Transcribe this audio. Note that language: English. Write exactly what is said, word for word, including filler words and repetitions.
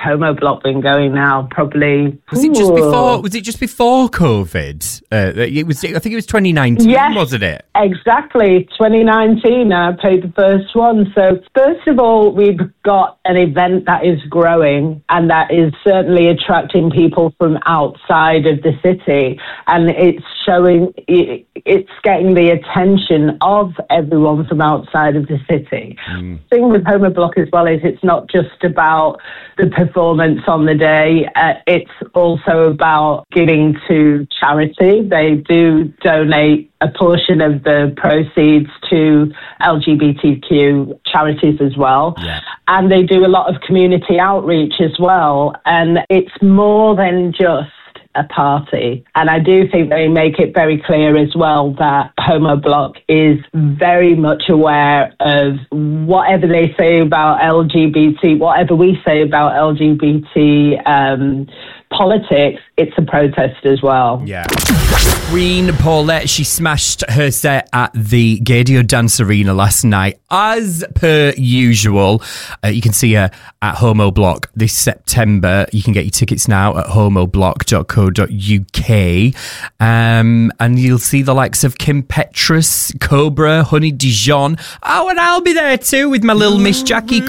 Homo Block been going now? Probably. Was it just before? Was it just before COVID? Uh, it was. I think it was twenty nineteen, yes, wasn't it? Exactly, twenty nineteen. I played the first one. So first of all, we've got an event that is growing and that is certainly attracting people from outside of the city, and it's showing. It's getting the attention of everyone from outside of the city. Mm. The thing with Homo Block as well is it's not just about the performance on the day. Uh, it's also about giving to charity. They do donate a portion of the proceeds to L G B T Q charities as well. Yeah. And they do a lot of community outreach as well. And it's more than just a party. And I do think they make it very clear as well that Homo Block is very much aware of whatever they say about L G B T, whatever we say about L G B T um, politics, it's a protest as well. Yeah. Queen Paulette, she smashed her set at the Gaydio Dance Arena last night, as per usual. Uh, you can see her at Homo Block this September. You can get your tickets now at homo block dot co dot uk. Um, and you'll see the likes of Kim Petras, Cobra, Honey Dijon. Oh, and I'll be there too with my little Miss Jackie